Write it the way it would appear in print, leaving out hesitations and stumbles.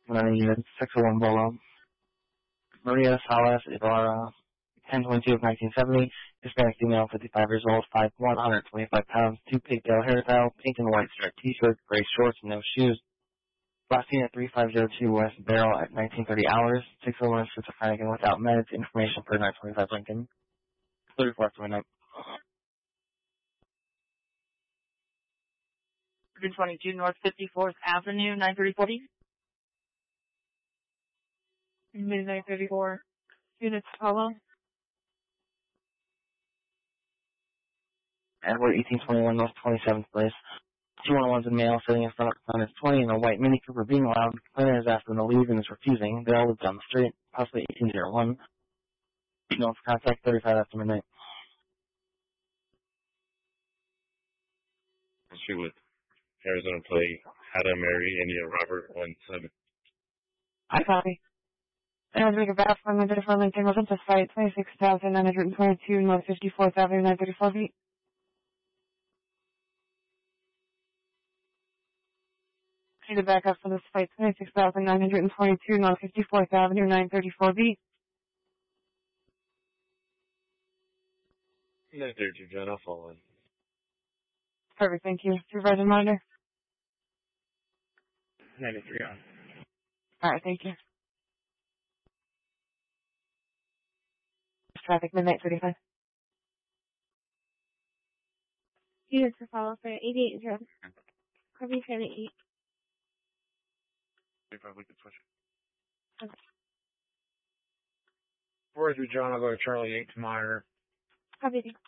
Running unit 601 Bolo. Maria Salas Ibarra, 10/22 of 1970, Hispanic female, 55 years old, 5'1", 125 pounds, 2 pigtail hairstyle, pink and white striped t-shirt, gray shorts, no shoes. Last seen at 3502 West Barrel at 1930 hours, 601 schizophrenic and without meds, information per 925 Lincoln. 34 after midnight. 322 North 54th Avenue, 93040. Midnight 34. Units follow. Edward 1821 North 27th place. 211's a male sitting in front of Planet 20 in a white Mini Cooper being loud. Planet has asked them to leave and is refusing. They all live down the street, possibly 1801. No for contact 35 after midnight. Shoot with Arizona play How to Marry India Robert 17. I copy. Rodrigo Bass, 134 Lincoln, welcome to site 26,922 North 54th Avenue, 934 feet. See the backup for this flight, 26,922 North 54th Avenue, 934B. 932, John, I'll fall in. Perfect, thank you. Supervisor reminder. 93 on. Alright, thank you. Traffic, midnight 35. Units to follow for 88 Drum. Copy 78. 35, we can switch. Okay. 43, John, I'll go to Charlie 8 to Meyer. Copy.